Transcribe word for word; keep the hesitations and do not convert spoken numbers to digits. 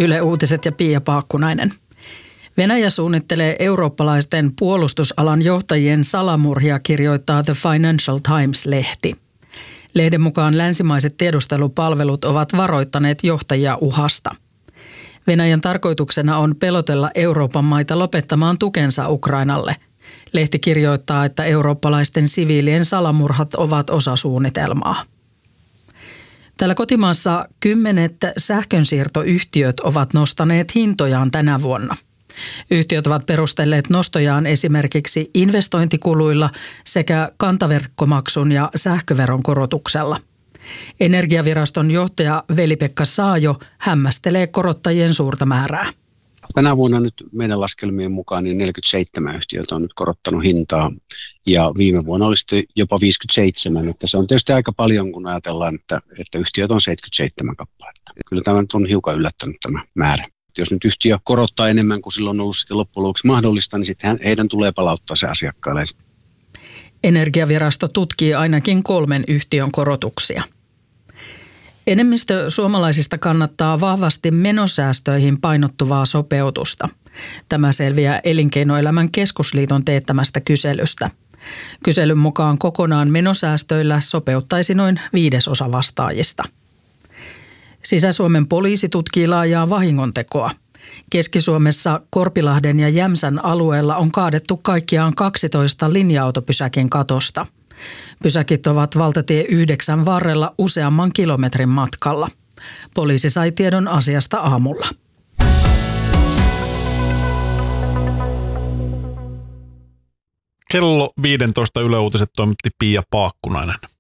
Yle Uutiset ja Pia Paakkunainen. Venäjä suunnittelee eurooppalaisten puolustusalan johtajien salamurhia, kirjoittaa The Financial Times-lehti. Lehden mukaan länsimaiset tiedustelupalvelut ovat varoittaneet johtajia uhasta. Venäjän tarkoituksena on pelotella Euroopan maita lopettamaan tukensa Ukrainalle. Lehti kirjoittaa, että eurooppalaisten siviilien salamurhat ovat osa suunnitelmaa. Täällä kotimaassa kymmenet sähkönsiirtoyhtiöt ovat nostaneet hintojaan tänä vuonna. Yhtiöt ovat perustelleet nostojaan esimerkiksi investointikuluilla sekä kantaverkkomaksun ja sähköveron korotuksella. Energiaviraston johtaja Veli-Pekka Saajo hämmästelee korottajien suurta määrää. Tänä vuonna nyt meidän laskelmien mukaan niin neljäkymmentäseitsemän yhtiötä on nyt korottanut hintaa ja viime vuonna oli sitten jopa viisikymmentäseitsemän. Että se on tietysti aika paljon, kun ajatellaan, että, että yhtiöt on seitsemänkymmentäseitsemän kappaletta. Kyllä tämä nyt on hiukan yllättänyt tämä määrä. Jos nyt yhtiö korottaa enemmän kuin silloin on ollut sitten loppujen lopuksi mahdollista, niin sitten heidän tulee palauttaa se asiakkaille. Energiavirasto tutkii ainakin kolmen yhtiön korotuksia. Enemmistö suomalaisista kannattaa vahvasti menosäästöihin painottuvaa sopeutusta. Tämä selviää Elinkeinoelämän keskusliiton teettämästä kyselystä. Kyselyn mukaan kokonaan menosäästöillä sopeuttaisi noin viidesosa vastaajista. Sisä-Suomen poliisi tutkii laajaa vahingontekoa. Keski-Suomessa Korpilahden ja Jämsän alueella on kaadettu kaikkiaan kaksitoista linja-autopysäkin katosta. Pysäkit ovat valtatie yhdeksän varrella useamman kilometrin matkalla. Poliisi sai tiedon asiasta aamulla. Kello viisitoista Yle Uutiset toimitti Pia Paakkunainen.